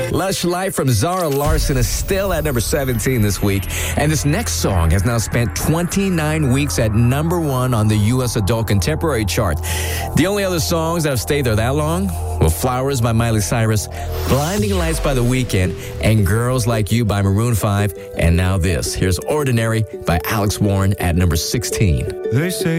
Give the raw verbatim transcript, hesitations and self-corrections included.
Lush Life from Zara Larsson is still at number seventeen this week. And this next song has now spent twenty-nine weeks at number one on the U S Adult Contemporary chart. The only other songs that have stayed there that long? Well, Flowers by Miley Cyrus, Blinding Lights by The Weeknd, and Girls Like You by Maroon five. And now this. Here's Ordinary by Alex Warren at number sixteen. They say